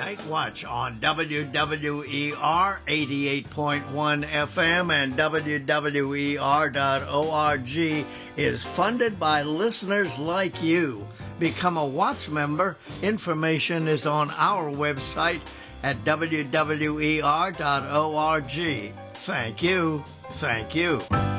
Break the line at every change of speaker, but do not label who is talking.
Night Watch on WWER 88.1 FM and WWER.org is funded by listeners like you. Become a Watts member. Information is on our website at WWER.org. Thank you. Thank you.